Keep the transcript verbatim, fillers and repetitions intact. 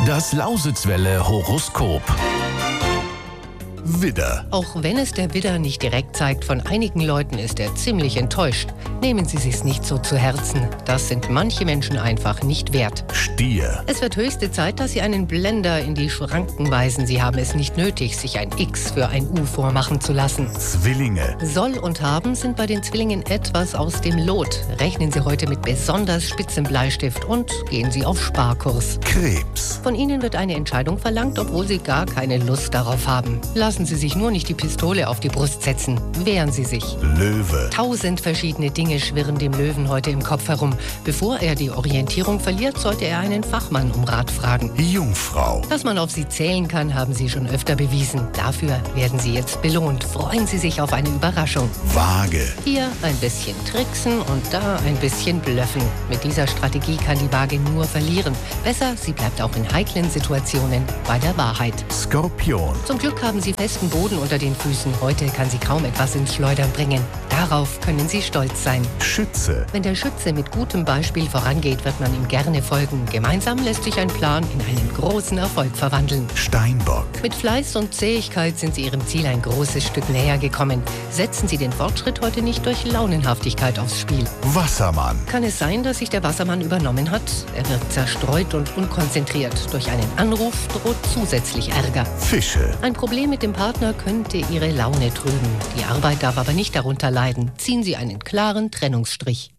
Das Lausitzwelle Horoskop. Widder. Auch wenn es der Widder nicht direkt zeigt, von einigen Leuten ist er ziemlich enttäuscht. Nehmen Sie sich's nicht so zu Herzen. Das sind manche Menschen einfach nicht wert. Stier. Es wird höchste Zeit, dass Sie einen Blender in die Schranken weisen. Sie haben es nicht nötig, sich ein X für ein U vormachen zu lassen. Zwillinge. Soll und Haben sind bei den Zwillingen etwas aus dem Lot. Rechnen Sie heute mit besonders spitzem Bleistift und gehen Sie auf Sparkurs. Krebs. Von Ihnen wird eine Entscheidung verlangt, obwohl Sie gar keine Lust darauf haben. Lassen Sie sich nur nicht die Pistole auf die Brust setzen. Wehren Sie sich. Löwe. Tausend verschiedene Dinge schwirren dem Löwen heute im Kopf herum. Bevor er die Orientierung verliert, sollte er einen Fachmann um Rat fragen. Jungfrau. Dass man auf Sie zählen kann, haben Sie schon öfter bewiesen. Dafür werden Sie jetzt belohnt. Freuen Sie sich auf eine Überraschung. Waage. Hier ein bisschen tricksen und da ein bisschen bluffen. Mit dieser Strategie kann die Waage nur verlieren. Besser, sie bleibt auch in heiklen Situationen bei der Wahrheit. Skorpion. Zum Glück haben Sie festen Boden unter den Füßen. Heute kann Sie kaum etwas ins Schleudern bringen. Darauf können Sie stolz sein. Schütze. Wenn der Schütze mit gutem Beispiel vorangeht, wird man ihm gerne folgen. Gemeinsam lässt sich ein Plan in einen großen Erfolg verwandeln. Steinbock. Mit Fleiß und Zähigkeit sind Sie Ihrem Ziel ein großes Stück näher gekommen. Setzen Sie den Fortschritt heute nicht durch Launenhaftigkeit aufs Spiel. Wassermann. Kann es sein, dass sich der Wassermann übernommen hat? Er wirkt zerstreut und unkonzentriert. Durch einen Anruf droht zusätzlich Ärger. Fische. Ein Problem mit dem Partner könnte Ihre Laune trüben. Die Arbeit darf aber nicht darunter leiden. Ziehen Sie einen klaren Trennungsstrich.